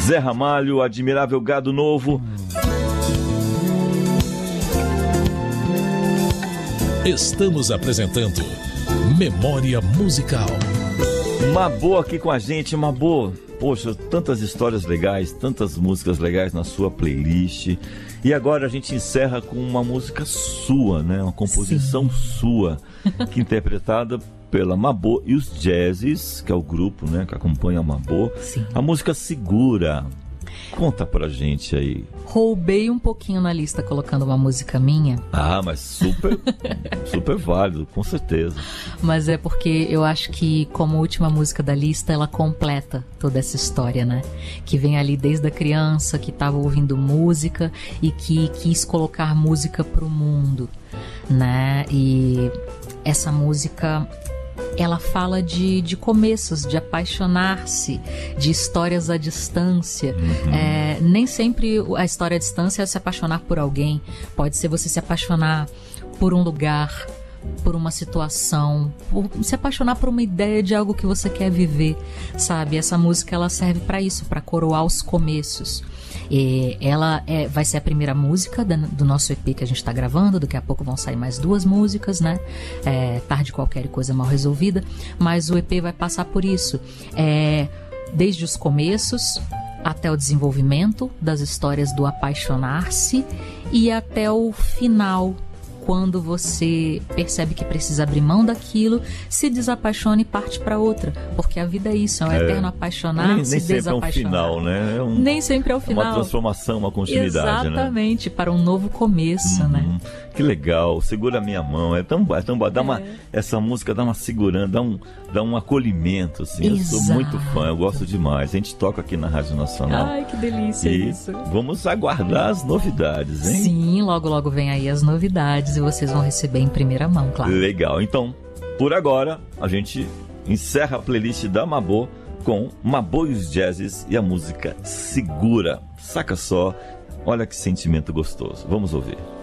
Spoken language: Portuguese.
Zé Ramalho, Admirável Gado Novo. Estamos apresentando Memória Musical. Mabô aqui com a gente, Mabô. Poxa, tantas histórias legais, tantas músicas legais na sua playlist. E agora a gente encerra com uma música sua, né? Uma composição sua, que é interpretada pela Mabô e os Jazzes, que é o grupo, né, que acompanha a Mabô. Sim. A música Segura. Conta pra gente aí. Roubei um pouquinho na lista colocando uma música minha. Ah, mas super válido, com certeza. Mas é porque eu acho que, como última música da lista, ela completa toda essa história, né? Que vem ali desde a criança, que estava ouvindo música e que quis colocar música pro mundo, né? E essa música, ela fala de começos, de apaixonar-se, de histórias à distância. Nem sempre a história à distância é se apaixonar por alguém. Pode ser você se apaixonar por um lugar, por uma situação, por se apaixonar por uma ideia de algo que você quer viver, sabe? Essa música, ela serve para isso, para coroar os começos. Ela vai ser a primeira música do nosso EP que a gente está gravando. Daqui a pouco vão sair mais 2 músicas, né? Tarde Qualquer Coisa Mal Resolvida. Mas o EP vai passar por isso. Desde os começos até o desenvolvimento das histórias do apaixonar-se e até o final, quando você percebe que precisa abrir mão daquilo, se desapaixona e parte para outra. Porque a vida é isso, é um eterno apaixonar-se e desapaixonar. Nem sempre é um final, né? Nem sempre é o final. Uma transformação, uma continuidade, exatamente, né? Para um novo começo, né? Que legal, Segura a Minha Mão, é tão bom, essa música dá uma segurança, dá um acolhimento, assim. Eu sou muito fã, eu gosto demais. A gente toca aqui na Rádio Nacional. Ai, que delícia isso. Vamos aguardar as novidades, hein? Sim, logo logo vem aí as novidades e vocês vão receber em primeira mão, claro. Legal, então, por agora, a gente encerra a playlist da Mabô com Mabô e os Jazzes e a música Segura. Saca só, olha que sentimento gostoso. Vamos ouvir.